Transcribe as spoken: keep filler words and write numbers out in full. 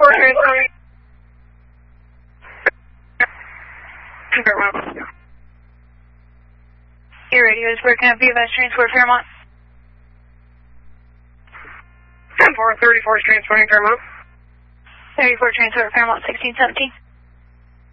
thirty-four transferring. Fairmont. Your radio is broken up. V of S transport Fairmont. ten four, thirty-four is transferring Fairmont. thirty-four transport Fairmont sixteen seventeen.